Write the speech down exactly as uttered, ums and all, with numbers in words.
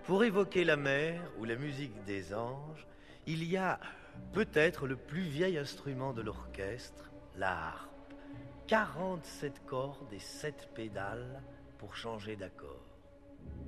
Pour évoquer la mer ou la musique des anges, il y a peut-être le plus vieil instrument de l'orchestre, la harpe. quarante-sept cordes et sept pédales pour changer d'accord.